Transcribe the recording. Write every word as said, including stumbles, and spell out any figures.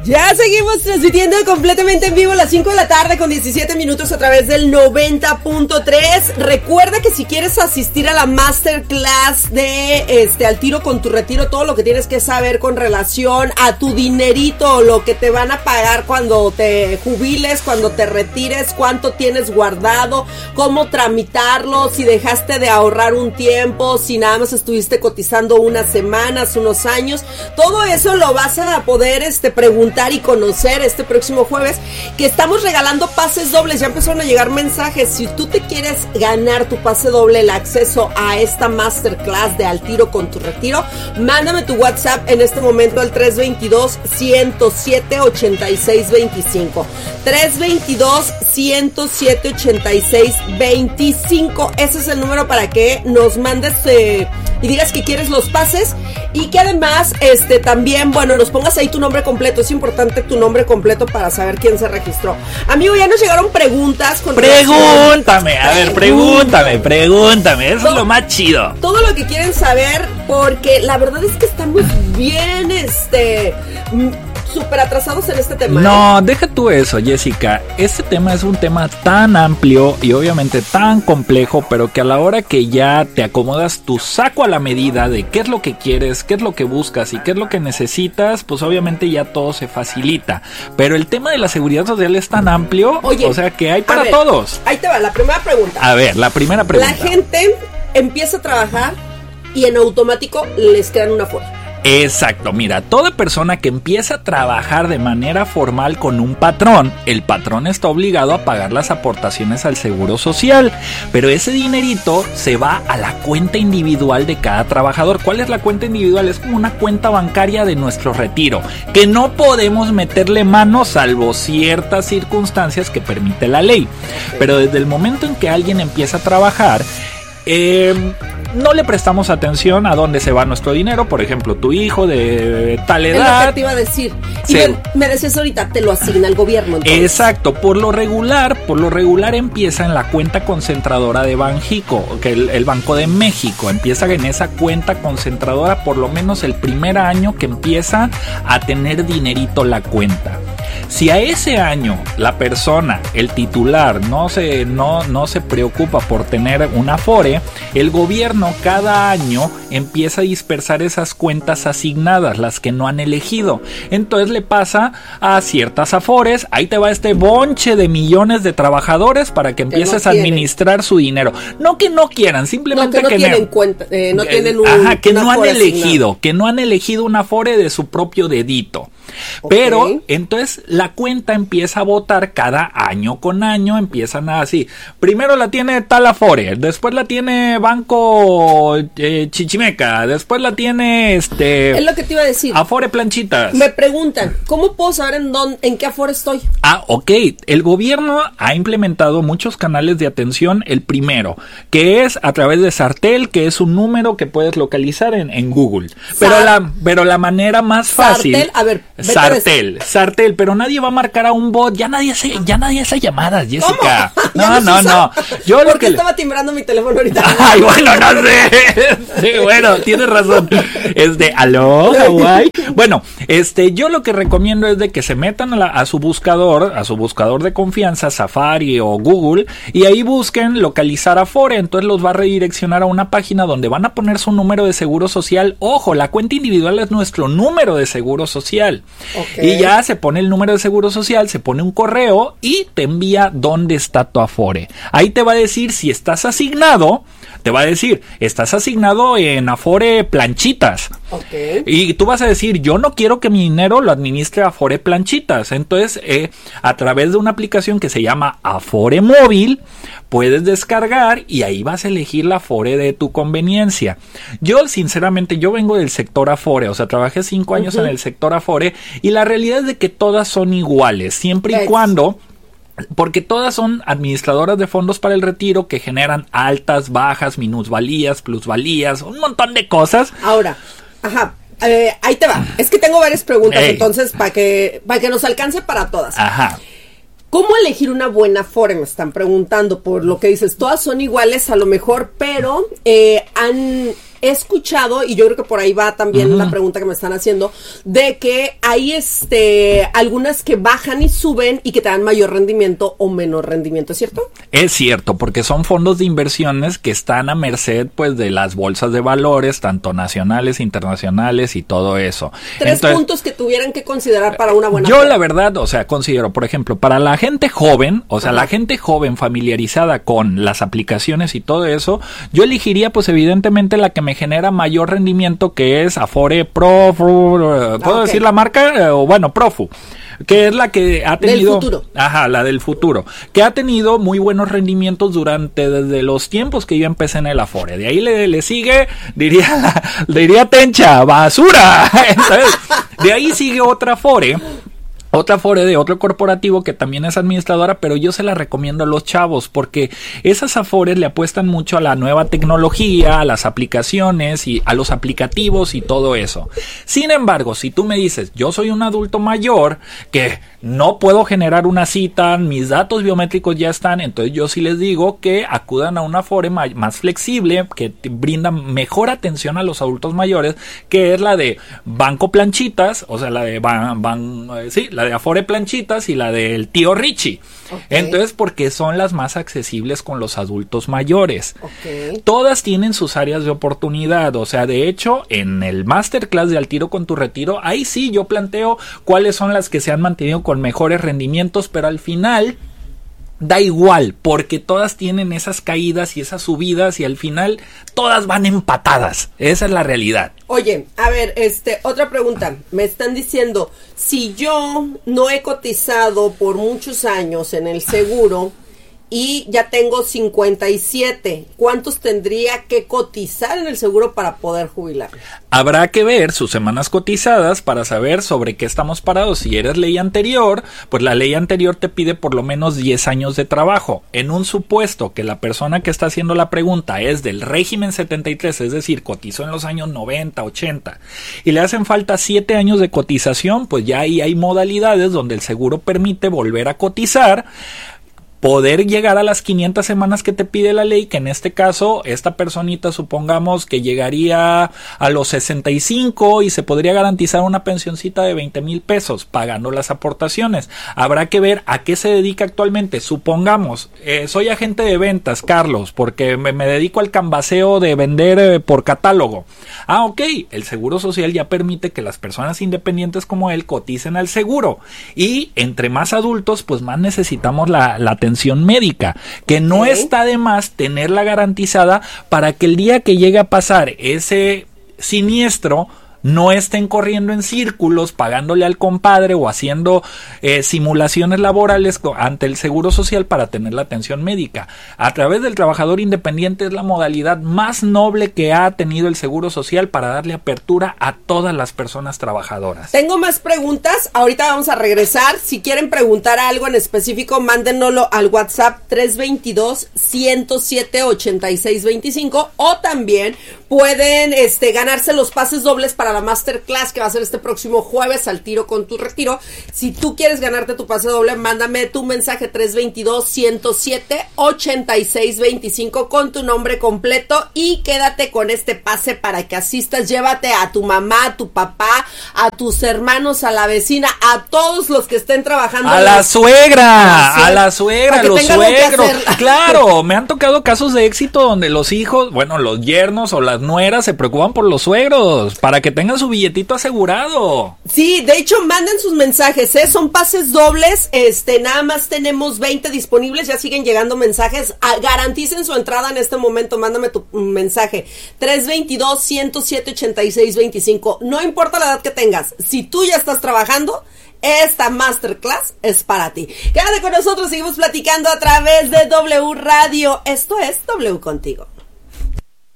Ya seguimos transmitiendo completamente en vivo a las cinco de la tarde con diecisiete minutos a través del noventa punto tres. Recuerda que si quieres asistir a la masterclass de este Al Tiro con tu Retiro, todo lo que tienes que saber con relación a tu dinerito, lo que te van a pagar cuando te jubiles, cuando te retires, cuánto tienes guardado, cómo tramitarlo, si dejaste de ahorrar un tiempo, si nada más estuviste cotizando unas semanas, unos años, todo eso lo vas a poder este preguntar y conocer este próximo jueves, que estamos regalando pases dobles. Ya empezaron a llegar mensajes. Si tú te quieres ganar tu pase doble, el acceso a esta masterclass de Al Tiro con tu Retiro, mándame tu WhatsApp en este momento al tres veintidós, ciento siete, ochenta y seis veinticinco. tres veintidós, ciento siete, ochenta y seis veinticinco. Ese es el número para que nos mandes eh, y digas que quieres los pases, y que además este también, bueno, nos pongas ahí tu nombre completo. Es importante tu nombre completo para saber quién se registró. Amigo, ya nos llegaron preguntas con Pregúntame, relación. a ver, pregúntame, pregúntame. Eso todo, es lo más chido. Todo lo que quieren saber, porque la verdad es que estamos bien, este... súper atrasados en este tema. No, ¿eh? Deja tú eso, Jessica. Este tema es un tema tan amplio y obviamente tan complejo, pero que a la hora que ya te acomodas tu saco a la medida de qué es lo que quieres, qué es lo que buscas y qué es lo que necesitas, pues obviamente ya todo se facilita. Pero el tema de la seguridad social es tan amplio, Oye, o sea que hay para ver, todos. Ahí te va la primera pregunta. A ver, la primera pregunta. La gente empieza a trabajar y en automático les crean una forma. Exacto, mira, toda persona que empieza a trabajar de manera formal con un patrón, el patrón está obligado a pagar las aportaciones al seguro social, pero ese dinerito se va a la cuenta individual de cada trabajador. ¿Cuál es la cuenta individual? Es como una cuenta bancaria de nuestro retiro, que no podemos meterle mano salvo ciertas circunstancias que permite la ley. Pero desde el momento en que alguien empieza a trabajar, eh... no le prestamos atención a dónde se va nuestro dinero. Por ejemplo, tu hijo de tal edad. Es lo que te iba a decir. Y se... me, me decías ahorita, te lo asigna el gobierno. Entonces. Exacto. Por lo regular, por lo regular empieza en la cuenta concentradora de Banjico, que el, el Banco de México. Empieza en esa cuenta concentradora por lo menos el primer año que empieza a tener dinerito la cuenta. Si a ese año la persona, el titular, no se, no, no se preocupa por tener un Afore, el gobierno cada año empieza a dispersar esas cuentas asignadas, las que no han elegido. Entonces le pasa a ciertas Afores, ahí te va este bonche de millones de trabajadores para que empieces que no a administrar su dinero. No que no quieran, simplemente no, que no que tienen no, cuenta, eh, no eh, tienen un, ajá, que no han elegido, asignado. que no han elegido un Afore de su propio dedito. Okay. Pero entonces la cuenta empieza a votar cada año con año, empiezan a así. Primero la tiene tal Afore, después la tiene Banco eh, Chichimeca, después la tiene este. Es lo que te iba a decir. Afore Planchitas. Me preguntan, ¿cómo puedo saber en dónde, en qué Afore estoy? Ah, ok. El gobierno ha implementado muchos canales de atención. El primero, que es a través de Sartel, que es un número que puedes localizar en, en Google. Pero Sar- la, pero la manera más fácil. Sartel, a ver. Sartel, Sartel, pero nadie va a marcar a un bot, ya nadie hace, ya nadie hace llamadas, Jessica. ¿Cómo? No, no, no. Yo ¿Por lo qué que estaba timbrando mi teléfono ahorita? Ay, bueno, no sé. Sí, bueno, tienes razón. Es de aló, Hawaii. Bueno, este, yo lo que recomiendo es de que se metan a, la, a su buscador, a su buscador de confianza, Safari o Google, y ahí busquen localizar Afore. Entonces los va a redireccionar a una página donde van a poner su número de seguro social. Ojo, la cuenta individual es nuestro número de seguro social. Okay. Y ya se pone el número de seguro social, se pone un correo y te envía dónde está tu Afore. Ahí te va a decir si estás asignado, te va a decir, estás asignado en Afore Planchitas. Okay. Y tú vas a decir, yo no quiero que mi dinero lo administre Afore Planchitas. Entonces, eh, a través de una aplicación que se llama Afore Móvil, puedes descargar y ahí vas a elegir la Afore de tu conveniencia. Yo, sinceramente, yo vengo del sector Afore, o sea, trabajé cinco años uh-huh. en el sector Afore y la realidad es de que todas son iguales, siempre y es. cuando... Porque todas son administradoras de fondos para el retiro que generan altas, bajas, minusvalías, plusvalías, un montón de cosas. Ahora, ajá, eh, ahí te va. Es que tengo varias preguntas, Ey. entonces, para que, para que nos alcance para todas. Ajá. ¿Cómo elegir una buena Afore? Me están preguntando por lo que dices. Todas son iguales a lo mejor, pero eh, han... he escuchado, y yo creo que por ahí va también uh-huh. la pregunta que me están haciendo, de que hay este algunas que bajan y suben y que te dan mayor rendimiento o menor rendimiento, ¿es cierto? Es cierto, porque son fondos de inversiones que están a merced pues de las bolsas de valores, tanto nacionales, internacionales y todo eso. Tres Entonces, puntos que tuvieran que considerar para una buena Yo fe. la verdad, o sea, considero, por ejemplo, para la gente joven, o sea, uh-huh. la gente joven familiarizada con las aplicaciones y todo eso, yo elegiría pues evidentemente la que me genera mayor rendimiento, que es Afore Profu, ¿puedo ah, okay. decir la marca? O bueno, Profu, que es la que ha tenido... Del futuro. Ajá, la del futuro, que ha tenido muy buenos rendimientos durante, desde los tiempos que yo empecé en el Afore. De ahí le, le sigue, diría, diría Tencha, basura. Entonces, de ahí sigue otra Afore. Otra Afore de otro corporativo que también es administradora, pero yo se la recomiendo a los chavos porque esas Afores le apuestan mucho a la nueva tecnología, a las aplicaciones y a los aplicativos y todo eso. Sin embargo, si tú me dices, yo soy un adulto mayor que no puedo generar una cita, mis datos biométricos ya están, entonces yo sí les digo que acudan a una Afore ma- más flexible, que brinda mejor atención a los adultos mayores, que es la de Banco Planchitas, o sea, la de ban, ban, eh, sí, la de Afore Planchitas y la del tío Richie. Okay. Entonces, porque son las más accesibles con los adultos mayores. Okay. Todas tienen sus áreas de oportunidad, o sea, de hecho, en el masterclass de Al Tiro con tu Retiro, ahí sí yo planteo cuáles son las que se han mantenido con mejores rendimientos, pero al final da igual, porque todas tienen esas caídas y esas subidas y al final todas van empatadas. Esa es la realidad. Oye, a ver, este, otra pregunta. Me están diciendo, si yo no he cotizado por muchos años en el seguro y ya tengo cincuenta y siete, ¿cuántos tendría que cotizar en el seguro para poder jubilar? Habrá que ver sus semanas cotizadas para saber sobre qué estamos parados. Si eres ley anterior, pues la ley anterior te pide por lo menos diez años de trabajo. En un supuesto que la persona que está haciendo la pregunta es del régimen setenta y tres, es decir, cotizó en los años noventa, ochenta, y le hacen falta siete años de cotización, pues ya ahí hay modalidades donde el seguro permite volver a cotizar, poder llegar a las quinientas semanas que te pide la ley, que en este caso, esta personita supongamos que llegaría a los sesenta y cinco y se podría garantizar una pensioncita de veinte mil pesos pagando las aportaciones. Habrá que ver a qué se dedica actualmente. Supongamos, eh, soy agente de ventas, Carlos, porque me, me dedico al canvaseo de vender eh, por catálogo. Ah, ok, el Seguro Social ya permite que las personas independientes como él coticen al seguro. Y entre más adultos, pues más necesitamos la, la atención médica, que no ¿Sí? está de más tenerla garantizada para que el día que llegue a pasar ese siniestro no estén corriendo en círculos pagándole al compadre o haciendo eh, simulaciones laborales ante el Seguro Social para tener la atención médica. A través del trabajador independiente es la modalidad más noble que ha tenido el Seguro Social para darle apertura a todas las personas trabajadoras. Tengo más preguntas, ahorita vamos a regresar. Si quieren preguntar algo en específico, mándenlo al WhatsApp tres dos dos, uno cero siete, ocho seis dos cinco o también pueden este, ganarse los pases dobles para la Masterclass que va a ser este próximo jueves, Al Tiro con tu Retiro. Si tú quieres ganarte tu pase doble, mándame tu mensaje tres dos dos, uno cero siete, ocho seis dos cinco con tu nombre completo y quédate con este pase para que asistas. Llévate a tu mamá, a tu papá, a tus hermanos, a la vecina, a todos los que estén trabajando. A la suegra, a la suegra, a los suegros. Claro, me han tocado casos de éxito donde los hijos, bueno, los yernos o las nueras se preocupan por los suegros para que tengan su billetito asegurado. Sí, de hecho, manden sus mensajes, ¿eh? Son pases dobles, este, nada más tenemos veinte disponibles, ya siguen llegando mensajes, ah, garanticen su entrada en este momento, mándame tu mensaje, tres dos dos, uno cero siete, ocho seis dos cinco, no importa la edad que tengas, si tú ya estás trabajando, esta Masterclass es para ti. Quédate con nosotros, seguimos platicando a través de W Radio, esto es W Contigo.